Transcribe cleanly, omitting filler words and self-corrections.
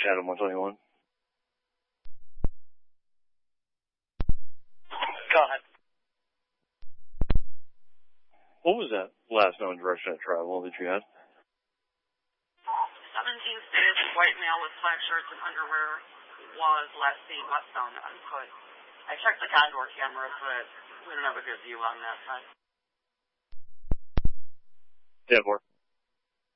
Adam 121. Go ahead. What was that last known direction of travel that you had? 17th State, white male with black shirts and underwear was last seen westbound on foot. I checked the Condor cameras, but we don't have a good view on that side. Yeah, more.